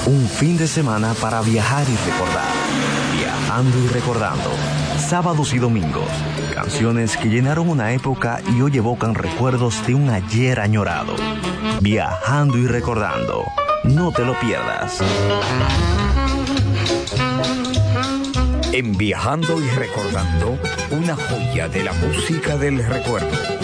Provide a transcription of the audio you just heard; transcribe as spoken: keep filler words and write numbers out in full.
Un fin de semana para viajar y recordar. Viajando y recordando. Sábados y domingos. Canciones que llenaron una época y hoy evocan recuerdos de un ayer añorado. Viajando y recordando. No te lo pierdas. En Viajando y Recordando, una joya de la música del recuerdo.